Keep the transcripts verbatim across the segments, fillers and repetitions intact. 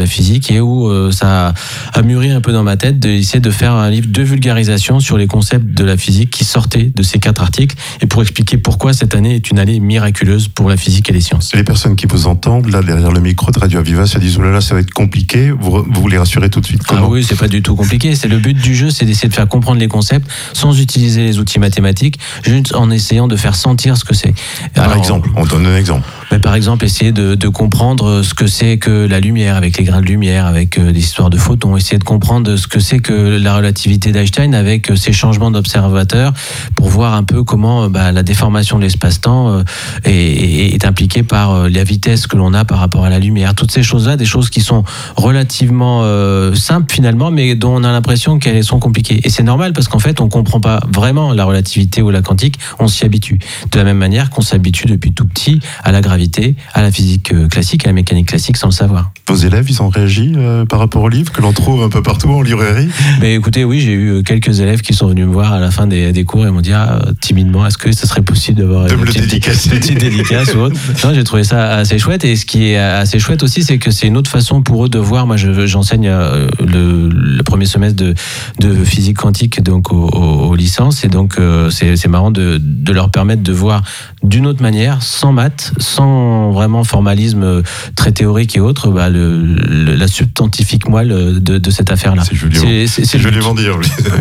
la physique et où euh, ça a mûri un peu dans ma tête d'essayer de faire un livre de vulgarisation sur les concepts de la physique qui sortaient de ces quatre articles et pour expliquer pourquoi cette année est une année miraculeuse pour la physique et les sciences. Les personnes qui vous entendent là derrière le micro de Radio Aviva se disent oh là là, ça va être compliqué. Vous, vous les rassurez tout de suite. Comment ? Ah oui, c'est pas du tout compliqué. C'est le but du jeu, c'est d'essayer de faire comprendre les concepts sans utiliser les outils mathématiques, juste en essayant de faire sentir ce que c'est. Par Alors, exemple, on donne un exemple. Mais par exemple, essayer de, de comprendre ce que c'est que la lumière, avec les grains de lumière, avec euh, des histoires de photons, essayer de comprendre ce que c'est que la relativité d'Einstein avec euh, ces changements d'observateurs pour voir un peu comment euh, bah, la déformation de l'espace-temps euh, est, est impliquée par euh, la vitesse que l'on a par rapport à la lumière. Toutes ces choses-là, des choses qui sont relativement euh, simples finalement, mais dont on a l'impression qu'elles sont compliquées. Et c'est normal parce qu'en fait, on comprend pas vraiment la relativité ou la quantique, on s'y habitue. De la même manière qu'on s'habitue depuis tout petit à la gravité, à la physique classique, à la mécanique classique sans le savoir. Vos élèves, ils ont réagi euh, par rapport au livre que l'on trouve un peu partout en librairie ? Mais écoutez, oui, j'ai eu quelques élèves qui sont venus me voir à la fin des, des cours et m'ont dit ah, timidement, est-ce que ce serait possible d'avoir de une me petite, le dédicacer. petite dédicace ou autre. Non, j'ai trouvé ça assez chouette et ce qui est assez chouette aussi, c'est que c'est une autre façon pour eux de voir. Moi, je, j'enseigne le, le premier semestre de, de physique quantique donc aux, aux, aux licences et donc euh, c'est, c'est marrant de, de leur permettre de voir d'une autre manière, sans maths, sans vraiment formalisme très théorique et autre, bah, le, le, la substantifique moelle de, de cette affaire-là. C'est joliment, c'est, c'est, c'est joliment dire.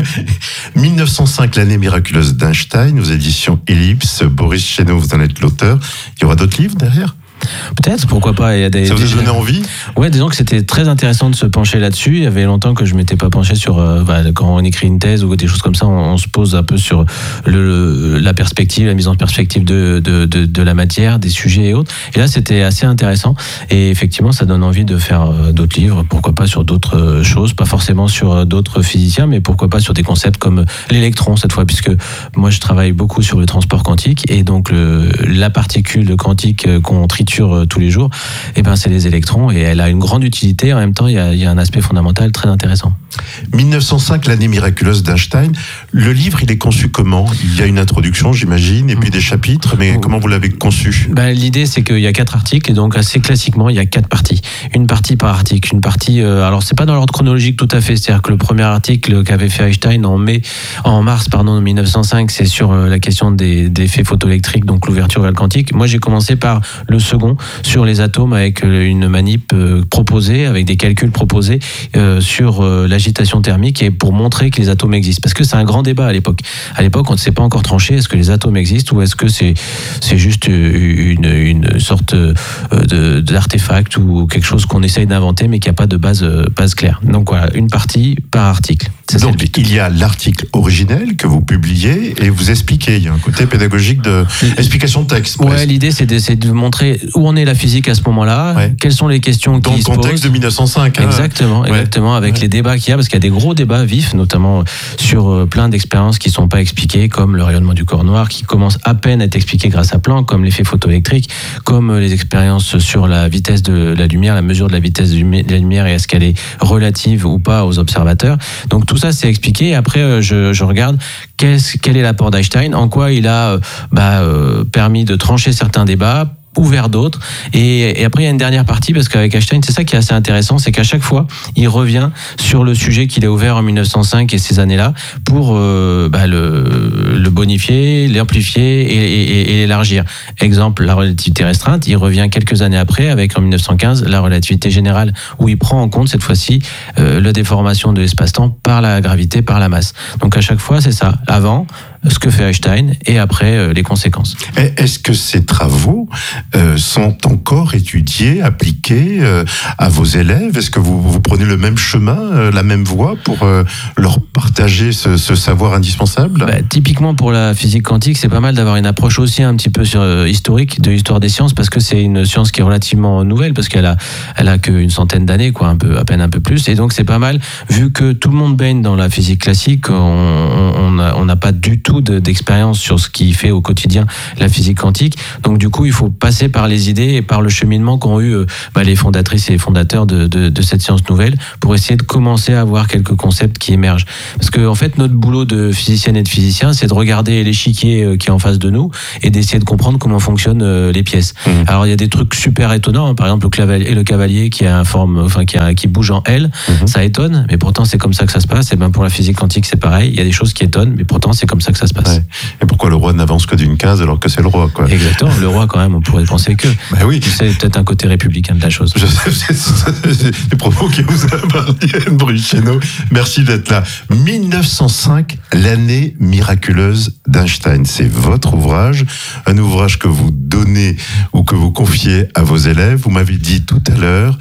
mille neuf cent cinq, l'année miraculeuse d'Einstein, aux éditions Ellipse. Boris Chéneau, vous en êtes l'auteur. Il y aura d'autres livres derrière ? Peut-être, pourquoi pas. Il y a des, ça vous a des... donné envie ? Ouais, disons que c'était très intéressant de se pencher là-dessus. Il y avait longtemps que je m'étais pas penché sur euh, bah, quand on écrit une thèse ou des choses comme ça, on, on se pose un peu sur le, la perspective, la mise en perspective de, de, de, de la matière, des sujets et autres. Et là, c'était assez intéressant. Et effectivement, ça donne envie de faire euh, d'autres livres. Pourquoi pas sur d'autres euh, choses, pas forcément sur euh, d'autres physiciens, mais pourquoi pas sur des concepts comme l'électron cette fois, puisque moi, je travaille beaucoup sur le transport quantique et donc le, la particule quantique euh, qu'on triture tous les jours, et ben c'est les électrons et elle a une grande utilité. En même temps, il y a, il y a un aspect fondamental très intéressant. mille neuf cent cinq, l'année miraculeuse d'Einstein. Le livre, il est conçu comment ? Il y a une introduction, j'imagine, et puis des chapitres, mais comment vous l'avez conçu ? Ben, l'idée, c'est qu'il y a quatre articles, et donc assez classiquement, il y a quatre parties. Une partie par article, une partie... Euh, alors, c'est pas dans l'ordre chronologique tout à fait, c'est-à-dire que le premier article qu'avait fait Einstein en mai, en mars, pardon, mille neuf cent cinq, c'est sur euh, la question des, des effets photoélectriques, donc l'ouverture vers le quantique. Moi, j'ai commencé par le second, sur les atomes, avec une manip euh, proposée, avec des calculs proposés euh, sur euh, l'agitation thermique et pour montrer que les atomes existent. Parce que c'est un grand débat à l'époque. À l'époque, on ne s'est pas encore tranché, est-ce que les atomes existent ou est-ce que c'est, c'est juste une, une sorte de, d'artefact ou quelque chose qu'on essaye d'inventer mais qui n'a pas de base, base claire. Donc voilà, une partie par article. C'est Donc ça, il y a l'article originel que vous publiez et vous expliquez. Il y a un côté pédagogique de explication de texte. Ouais, presque. L'idée c'est d'essayer de montrer où en est la physique à ce moment-là, ouais. Quelles sont les questions dans qui se posent. Dans le contexte de mille neuf cent cinq. Hein. Exactement, ouais. exactement, avec ouais. les débats qu'il y a, parce qu'il y a des gros débats vifs, notamment sur plein d'expériences qui ne sont pas expliquées, comme le rayonnement du corps noir, qui commence à peine à être expliqué grâce à Planck, comme l'effet photoélectrique, comme les expériences sur la vitesse de la lumière, la mesure de la vitesse de la lumière et est-ce qu'elle est relative ou pas aux observateurs. Donc tout ça c'est expliqué. Et après je, je regarde quel, quel est l'apport d'Einstein, en quoi il a bah, euh, permis de trancher certains débats, ouvert d'autres, et, et après il y a une dernière partie, parce qu'avec Einstein c'est ça qui est assez intéressant, c'est qu'à chaque fois il revient sur le sujet qu'il a ouvert en mille neuf cent cinq et ces années-là pour euh, bah, le, le bonifier, l'amplifier et, et, et l'élargir. Exemple, la relativité restreinte, il revient quelques années après avec en mille neuf cent quinze la relativité générale, où il prend en compte cette fois-ci euh, la déformation de l'espace-temps par la gravité, par la masse. Donc à chaque fois c'est ça, avant ce que fait Einstein et après euh, les conséquences. Est-ce que ces travaux euh, sont encore étudiés, appliqués euh, à vos élèves ? Est-ce que vous, vous prenez le même chemin, euh, la même voie pour euh, leur partager ce, ce savoir indispensable ? bah, Typiquement pour la physique quantique, c'est pas mal d'avoir une approche aussi un petit peu sur, euh, historique de l'histoire des sciences, parce que c'est une science qui est relativement nouvelle, parce qu'elle a, elle a qu'une centaine d'années, quoi, un peu, à peine un peu plus, et donc c'est pas mal, vu que tout le monde baigne dans la physique classique, on n'a on a, on a pas du tout tout de, d'expérience sur ce qui fait au quotidien la physique quantique. Donc du coup, il faut passer par les idées et par le cheminement qu'ont eu euh, bah, les fondatrices et les fondateurs de, de, de cette science nouvelle pour essayer de commencer à avoir quelques concepts qui émergent. Parce que en fait, notre boulot de physicienne et de physicien, c'est de regarder l'échiquier euh, qui est en face de nous et d'essayer de comprendre comment fonctionnent euh, les pièces. Mmh. Alors il y a des trucs super étonnants, hein. Par exemple le cavalier, le cavalier qui a un forme, enfin qui, a, qui bouge en L, mmh. ça étonne, mais pourtant c'est comme ça que ça se passe. Et ben pour la physique quantique, c'est pareil. Il y a des choses qui étonnent, mais pourtant c'est comme ça que ça se passe. Ouais. Et pourquoi le roi n'avance que d'une case alors que c'est le roi, quoi. Exactement. Le roi, quand même, on pourrait penser que. Ben oui. C'est peut-être un côté républicain de la chose. Je sais, c'est des propos qui vous appartiennent, Brucheno. Merci d'être là. mille neuf cent cinq, l'année miraculeuse d'Einstein. C'est votre ouvrage, un ouvrage que vous donnez ou que vous confiez à vos élèves. Vous m'avez dit tout à l'heure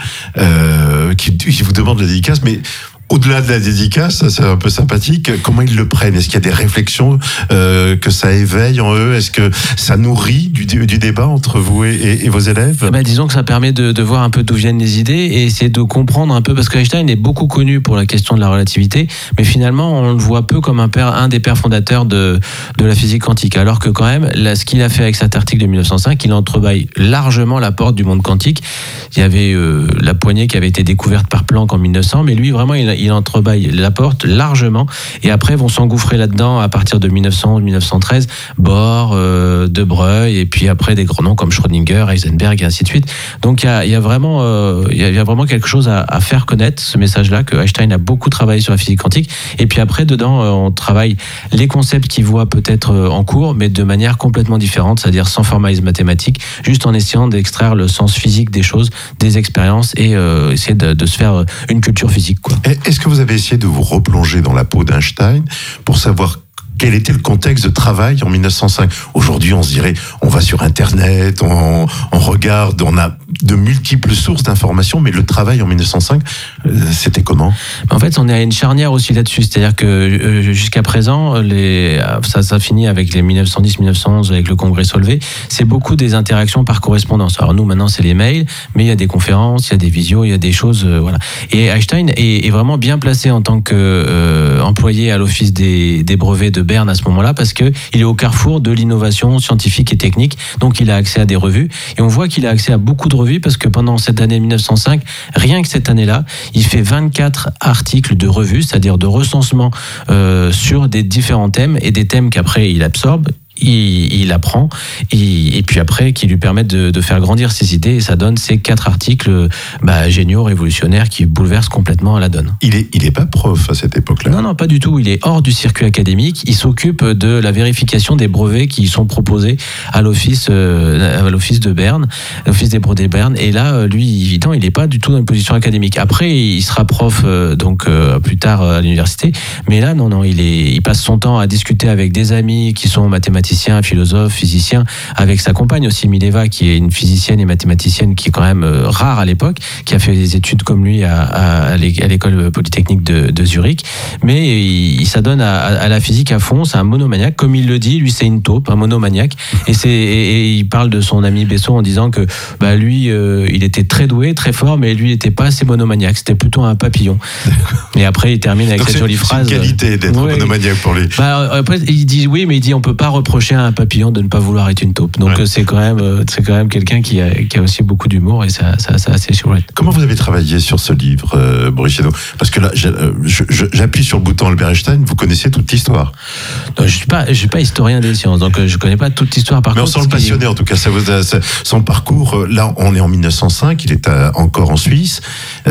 euh, qui, qui vous demande la dédicace, mais au-delà de la dédicace, c'est un peu sympathique, comment ils le prennent? Est-ce qu'il y a des réflexions euh, que ça éveille en eux? Est-ce que ça nourrit du, du débat entre vous et, et, et vos élèves? Ben, disons que ça permet de, de voir un peu d'où viennent les idées et essayer de comprendre un peu, parce qu'Einstein est beaucoup connu pour la question de la relativité, mais finalement on le voit peu comme un, père, un des pères fondateurs de, de la physique quantique, alors que quand même, là, ce qu'il a fait avec cet article de mille neuf cent cinq, il entrebâille largement la porte du monde quantique. Il y avait euh, la poignée qui avait été découverte par Planck en mille neuf cents, mais lui vraiment il, il entrebâille la porte largement, et après vont s'engouffrer là-dedans à partir de mille neuf cents mille neuf cent treize, Bohr, euh, De Broglie, et puis après des grands noms comme Schrödinger, Heisenberg et ainsi de suite. Donc il y a, il y a vraiment, euh, il y a vraiment quelque chose à, à faire connaître, ce message-là, que Einstein a beaucoup travaillé sur la physique quantique, et puis après dedans euh, on travaille les concepts qu'il voit peut-être euh, en cours, mais de manière complètement différente, c'est-à-dire sans formalisme mathématique, juste en essayant d'extraire le sens physique des choses, des expériences, et euh, essayer de, de se faire une culture physique, quoi. Est-ce que vous avez essayé de vous replonger dans la peau d'Einstein pour savoir quel était le contexte de travail en mille neuf cent cinq? Aujourd'hui, on se dirait, on va sur Internet, on, on regarde, on a de multiples sources d'informations, mais le travail en mille neuf cent cinq, euh, c'était comment? En fait, on est à une charnière aussi là-dessus, c'est-à-dire que euh, jusqu'à présent, les, ça, ça finit avec les mille neuf cent dix mille neuf cent onze, avec le congrès Solvay, c'est beaucoup des interactions par correspondance. Alors nous, maintenant, c'est les mails, mais il y a des conférences, il y a des visios, il y a des choses, euh, voilà. Et Einstein est, est vraiment bien placé en tant qu'employé euh, à l'office des, des brevets de Berne à ce moment-là, parce que il est au carrefour de l'innovation scientifique et technique, donc il a accès à des revues, et on voit qu'il a accès à beaucoup de revues, parce que pendant cette année mille neuf cent cinq, rien que cette année-là, il fait vingt-quatre articles de revues, c'est-à-dire de recensement euh, sur des différents thèmes, et des thèmes qu'après il absorbe, il, il apprend, et, et puis après qui lui permettent de, de faire grandir ses idées, et ça donne ces quatre articles bah, géniaux, révolutionnaires, qui bouleversent complètement la donne. Il est, il est pas prof à cette époque-là? Non, non, pas du tout. Il est hors du circuit académique. Il s'occupe de la vérification des brevets qui sont proposés à l'office, euh, à l'office de Berne, l'office des brevets de Berne. Et là, lui, évidemment, il n'est pas du tout dans une position académique. Après, il sera prof euh, donc euh, plus tard à l'université. Mais là, non, non, il est, il passe son temps à discuter avec des amis qui sont mathématiciens, philosophes, physiciens, avec sa compagne aussi, Mileva, qui est une physicienne et mathématicienne qui est quand même euh, rare à l'époque, qui a fait des études comme lui à, à, à l'école polytechnique de, de Zurich. Mais il, il s'adonne à, à la physique à fond. C'est un monomaniaque, comme il le dit. Lui, c'est une taupe, un monomaniaque. Et, c'est, et, et il parle de son ami Besson en disant que bah, lui, euh, il était très doué, très fort, mais lui, il n'était pas assez monomaniaque. C'était plutôt un papillon. Et après, il termine avec Donc cette jolie phrase. C'est une qualité d'être ouais, monomaniaque pour lui. Bah, après, il dit oui, mais il dit on peut pas reprocher à un papillon de ne pas vouloir être une taupe. Donc ouais. c'est quand même, c'est quand même quelqu'un qui a, qui a aussi beaucoup d'humour, et ça, ça, ça assez chouette. Comment vous avez travaillé sur ce livre, euh, Brucheno? Parce que là, j'appuie sur le bouton Albert Einstein. Vous connaissez toute l'histoire? Non, je suis pas, je suis pas historien des sciences, donc je connais pas toute l'histoire. Par mais contre, on sent le passionné, en tout cas. Ça vous a, ça, son parcours. Là, on est en mille neuf cent cinq. Il est à, encore en Suisse.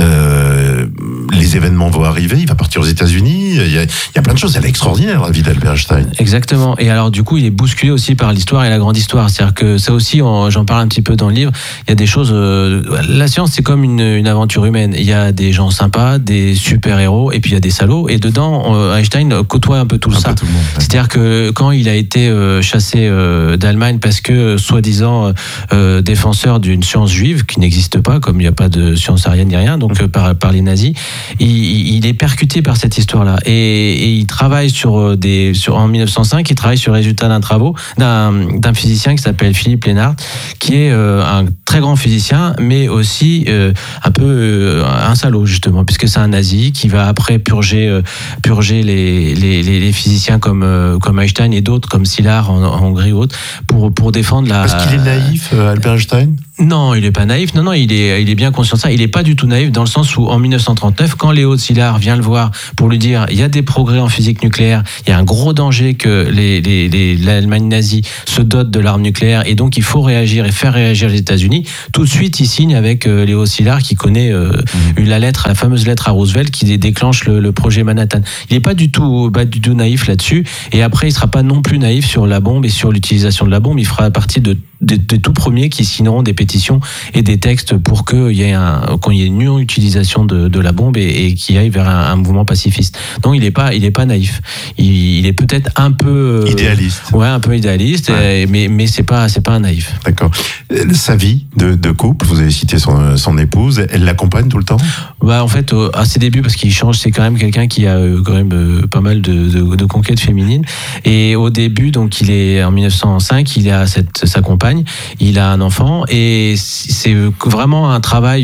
Euh, les événements vont arriver. Il va partir aux États-Unis. Il y a, il y a plein de choses. Elle est extraordinaire, la vie d'Albert Einstein. Exactement. Et alors, du coup, il est bousculé aussi par l'histoire et la grande histoire. C'est-à-dire que ça aussi, on, j'en parle un petit peu dans le livre. Il y a des choses. Euh, la science, c'est comme une, une aventure humaine. Il y a des gens sympas, des super-héros, et puis il y a des salauds. Et dedans, euh, Einstein côtoie un peu tout un ça. Peu tout le monde, ouais. C'est-à-dire que quand il a été euh, chassé euh, d'Allemagne parce que, euh, soi-disant, euh, défenseur d'une science juive qui n'existe pas, comme il n'y a pas de science arienne ni rien, donc euh, par, par les nazis, il, il est percuté par cette histoire-là. Et, et il travaille sur des, sur, en mille neuf cent cinq, il travaille sur le résultat d'un travaux d'un, d'un physicien qui s'appelle Philippe Lénard, qui est euh, un très grand physicien, mais aussi euh, un peu euh, un salaud justement, puisque c'est un nazi qui va après purger, euh, purger les, les, les, les physiciens comme, euh, comme Einstein et d'autres comme Szilard en, en Hongrie ou autres, pour, pour défendre la... Parce qu'il est naïf, euh, Albert Einstein ? Non, il n'est pas naïf. Non, non, il est, il est bien conscient de ça. Il n'est pas du tout naïf dans le sens où, en mille neuf cent trente-neuf, quand Léo Szilard vient le voir pour lui dire il y a des progrès en physique nucléaire, il y a un gros danger que les, les, les, l'Allemagne nazie se dote de l'arme nucléaire et donc il faut réagir et faire réagir les États-Unis, tout de suite il signe avec euh, Léo Szilard qui connaît euh, mmh. la lettre, la fameuse lettre à Roosevelt qui déclenche le, le projet Manhattan. Il n'est pas du tout, pas du tout naïf là-dessus. Et après, il ne sera pas non plus naïf sur la bombe et sur l'utilisation de la bombe. Il fera partie de des, des tout premiers qui signeront des pétitions et des textes pour qu'il y ait un, qu'il y ait une non-utilisation de, de la bombe et, et qu'il aille vers un, un mouvement pacifiste. Donc il n'est pas, il est pas naïf. Il, il est peut-être un peu idéaliste. Ouais, un peu idéaliste, ouais. et, mais mais c'est pas, c'est pas un naïf. D'accord. Sa vie de, de couple, vous avez cité son, son épouse, elle l'accompagne tout le temps ? Bah en fait, à ses débuts, parce qu'il change, c'est quand même quelqu'un qui a quand même pas mal de, de, de conquêtes féminines. Et au début, donc il est en mille neuf cent cinq, il a cette, sa compagne. Il a un enfant et c'est vraiment un travail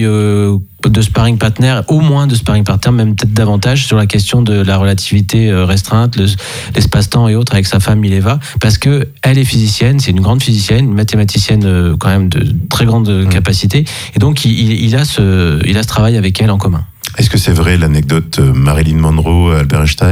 de sparring partner, au moins de sparring partner, même peut-être davantage sur la question de la relativité restreinte, le, l'espace-temps et autres avec sa femme Mileva, parce que elle est physicienne, c'est une grande physicienne, une mathématicienne quand même de très grande capacité, et donc il, il a ce, il a ce travail avec elle en commun. Est-ce que c'est vrai l'anecdote Marilyn Monroe, Albert Einstein ?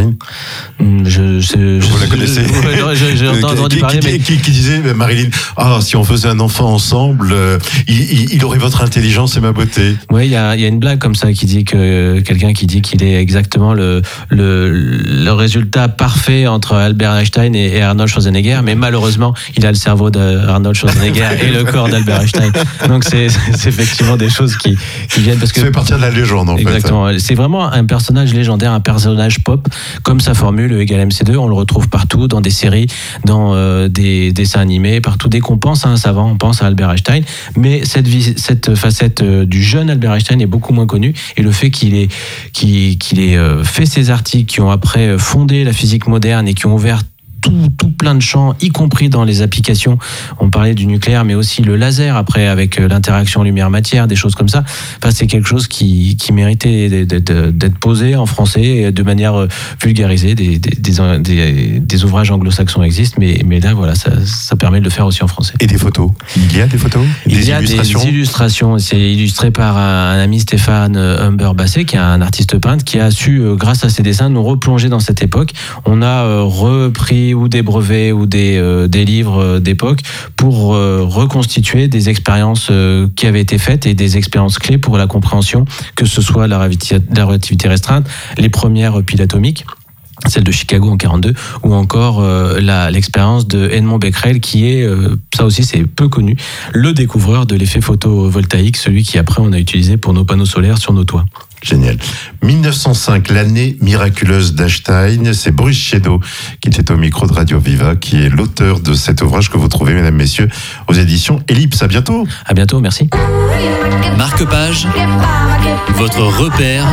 Je, je, Vous je, la connaissez ? je, je, J'ai entendu qui, parler, qui, mais... qui, qui disait Marilyn, ah, si on faisait un enfant ensemble, euh, il, il, il aurait votre intelligence et ma beauté. Oui, il y a, y a une blague comme ça qui dit que quelqu'un qui dit qu'il est exactement le, le, le résultat parfait entre Albert Einstein et, et Arnold Schwarzenegger, mais malheureusement, il a le cerveau d'Arnold Schwarzenegger et le corps d'Albert Einstein. Donc c'est, c'est effectivement des choses qui, qui viennent parce que ça fait partie de la légende en exactement. fait. C'est vraiment un personnage légendaire, un personnage pop, comme sa formule E égale M C deux, on le retrouve partout, dans des séries, dans euh, des dessins animés, partout. Dès qu'on pense à un savant, on pense à Albert Einstein, mais cette, vie, cette facette euh, du jeune Albert Einstein est beaucoup moins connue, et le fait qu'il ait, qu'il, qu'il ait euh, fait ces articles qui ont après fondé la physique moderne et qui ont ouvert Tout, tout plein de champs, y compris dans les applications. On parlait du nucléaire, mais aussi le laser, après, avec l'interaction lumière-matière, des choses comme ça. Enfin, c'est quelque chose qui, qui méritait d'être, d'être posé en français de manière vulgarisée. Des, des, des, des ouvrages anglo-saxons existent, mais, mais là, voilà, ça, ça permet de le faire aussi en français. Et des photos ? Il y a des photos ? Il des y a illustrations ? des illustrations. C'est illustré par un, un ami, Stéphane Humber-Bassé, qui est un artiste peintre, qui a su, grâce à ses dessins, nous replonger dans cette époque. On a repris ou des brevets ou des, euh, des livres euh, d'époque pour euh, reconstituer des expériences euh, qui avaient été faites et des expériences clés pour la compréhension, que ce soit la relativité, la relativité restreinte, les premières piles atomiques, celle de Chicago en quarante-deux, ou encore euh, la, l'expérience de Edmond Becquerel, qui est, euh, ça aussi c'est peu connu, le découvreur de l'effet photovoltaïque, celui qui après on a utilisé pour nos panneaux solaires sur nos toits. Génial. mille neuf cent cinq, l'année miraculeuse d'Einstein. C'est Bruce Chédeau qui était au micro de Radio Viva, qui est l'auteur de cet ouvrage que vous trouvez, mesdames, messieurs, aux éditions Ellipse. À bientôt. À bientôt, merci. Marque-Page, votre repère